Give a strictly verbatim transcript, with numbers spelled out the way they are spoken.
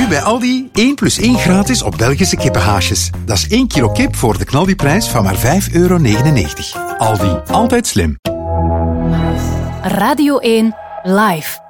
bij Aldi één plus één gratis op Belgische kippenhaasjes. Dat is één kilo kip voor de knaldiprijs van maar vijf euro negenennegentig. Aldi, altijd slim. Radio één Live.